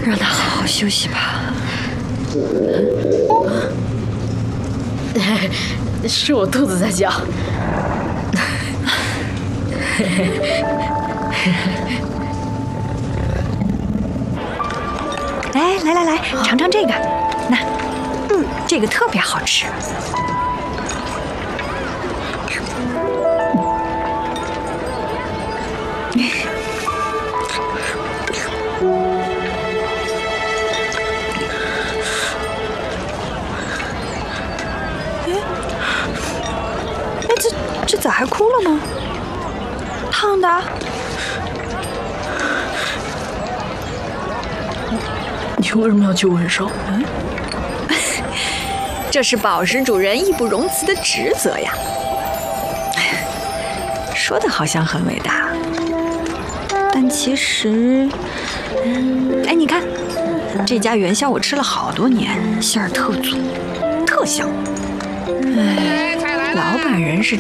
让他好好休息吧。 是我肚子在叫。 来，尝尝这个，那，这个特别好吃。这咋还哭了呢？烫的。 你为什么要去问烧？ 这是宝石主人义不容辞的职责呀。说的好像很伟大，但其实，哎，你看，这家元宵我吃了好多年，馅儿特足，特香。哎，老板人是